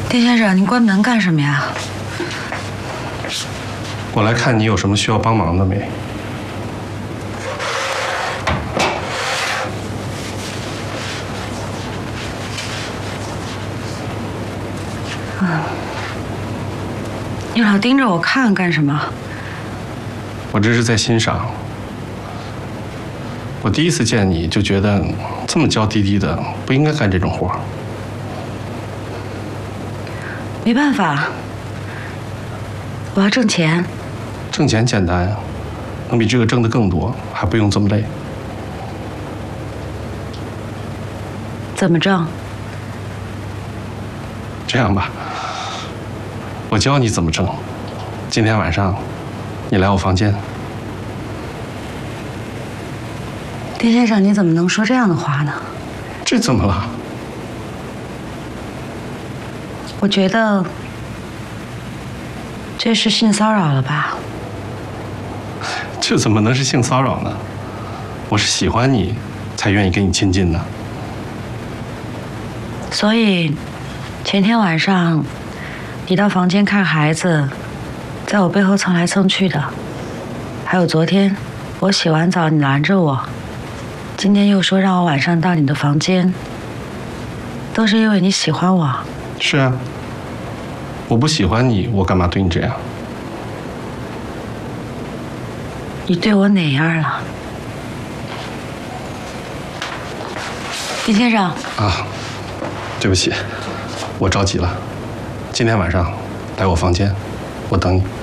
丁先生，您关门干什么呀？ 我来看你有什么需要帮忙的没？ 你老盯着我看干什么？ 我这是在欣赏。我第一次见你就觉得这么娇滴滴的，不应该干这种活。 没办法，我要挣钱。 挣钱简单，能比这个挣得更多，还不用这么累。 怎么挣？ 这样吧，我教你怎么挣。今天晚上，你来我房间。 丁先生，你怎么能说这样的话呢？ 这怎么了？ 我觉得这是性骚扰了吧？ 这怎么能是性骚扰呢？我是喜欢你，才愿意跟你亲近的。 所以，前天晚上你到房间看孩子，在我背后蹭来蹭去的，还有昨天我洗完澡你拦着我，今天又说让我晚上到你的房间，都是因为你喜欢我。 是啊，我不喜欢你，我干嘛对你这样？ 你对我哪样了？丁先生。 啊，对不起，我着急了。今天晚上来我房间，我等你。